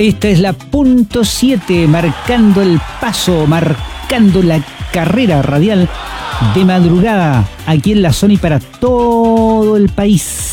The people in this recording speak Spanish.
Esta es la punto 7, marcando el paso, marcando la carrera radial de madrugada aquí en la zona y para todo el país.